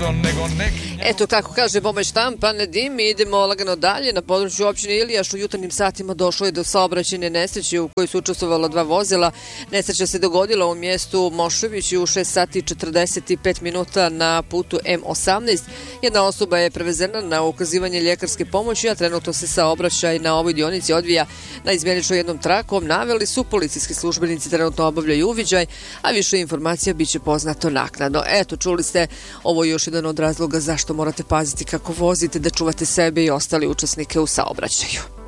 Eto, kako kaže Bome Štampa, Nedim, idemo lagano dalje. Na području općine Ilijaš u jutarnjim satima došlo je do saobraćajne nesreće u kojoj su učestvovala 2 vozila. Nesreća se dogodila u mjestu Mošević u 6 sati 45 minuta na putu M18. Jedna osoba je prevezena na ukazivanje ljekarske pomoći, a trenutno se saobraćaj na ovoj dionici odvija na izmjenično jednom trakom. Naveli su policijski službenici, trenutno obavljaju uviđaj, a više informacija bit će poznato naknadno. Eto, čuli ste, ovo je još jedan od razloga zašto morate paziti kako vozite, da čuvate sebe i ostali učesnike u saobraćaju.